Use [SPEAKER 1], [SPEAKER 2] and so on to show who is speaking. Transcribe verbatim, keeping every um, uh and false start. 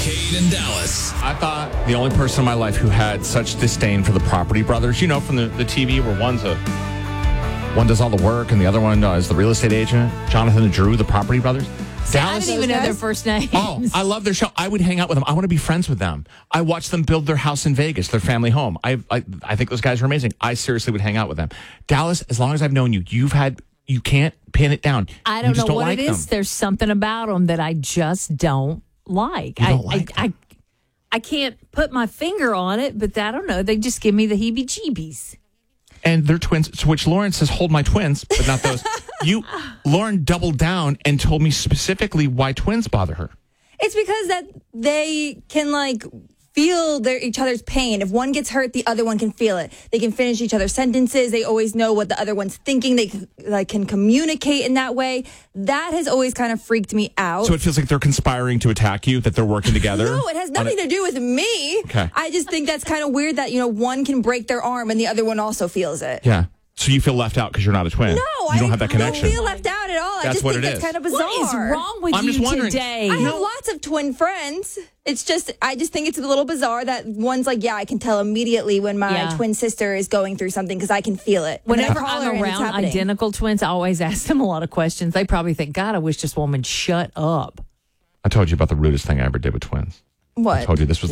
[SPEAKER 1] Cade in Dallas.
[SPEAKER 2] I thought the only person in my life who had such disdain for the Property Brothers, you know, from the, the T V where one's a one does all the work and the other one uh, is the real estate agent, Jonathan and Drew, the Property Brothers.
[SPEAKER 3] See, Dallas, I didn't even know their first names.
[SPEAKER 2] Oh, I love their show. I would hang out with them. I want to be friends with them. I watched them build their house in Vegas, their family home. I, I I think those guys are amazing. I seriously would hang out with them. Dallas, as long as I've known you, you've had you can't pin it down.
[SPEAKER 3] I don't
[SPEAKER 2] you just
[SPEAKER 3] know
[SPEAKER 2] don't
[SPEAKER 3] what
[SPEAKER 2] like
[SPEAKER 3] it is.
[SPEAKER 2] them.
[SPEAKER 3] There's something about them that I just don't like.
[SPEAKER 2] You don't
[SPEAKER 3] I,
[SPEAKER 2] like
[SPEAKER 3] I, I I can't put my finger on it, but I don't know. They just give me the heebie-jeebies.
[SPEAKER 2] And they're twins, to which Lauren says, hold my twins, but not those. you, Lauren doubled down and told me specifically why twins bother her.
[SPEAKER 4] It's because that they can, like, feel their each other's pain. If one gets hurt, the other one can feel it. They can finish each other's sentences. They always know what the other one's thinking. They like can communicate in that way. That has always kind of freaked me out.
[SPEAKER 2] So it feels like they're conspiring to attack you, that they're working together?
[SPEAKER 4] No, it has nothing to do with me.
[SPEAKER 2] Okay.
[SPEAKER 4] I just think that's kind of weird that, you know, one can break their arm and the other one also feels it.
[SPEAKER 2] Yeah. So you feel left out because you're not a twin.
[SPEAKER 4] No,
[SPEAKER 2] you
[SPEAKER 4] I
[SPEAKER 2] don't have that connection.
[SPEAKER 4] don't feel left out at all.
[SPEAKER 2] That's
[SPEAKER 4] I just
[SPEAKER 2] what
[SPEAKER 4] think
[SPEAKER 2] it
[SPEAKER 4] that's
[SPEAKER 2] is.
[SPEAKER 4] kind of bizarre.
[SPEAKER 3] What is wrong with
[SPEAKER 2] I'm
[SPEAKER 3] you
[SPEAKER 2] just wondering.
[SPEAKER 3] today?
[SPEAKER 4] I have lots of twin friends. It's just, I just think it's a little bizarre that one's like, yeah, I can tell immediately when my
[SPEAKER 3] Yeah.
[SPEAKER 4] twin sister is going through something because I can feel it. And then I
[SPEAKER 3] Whenever
[SPEAKER 4] call her
[SPEAKER 3] I'm
[SPEAKER 4] and it's
[SPEAKER 3] around
[SPEAKER 4] happening.
[SPEAKER 3] identical twins, I always ask them a lot of questions. They probably think, God, I wish this woman shut up.
[SPEAKER 2] I told you about the rudest thing I ever did with twins.
[SPEAKER 4] What?
[SPEAKER 2] I told you this was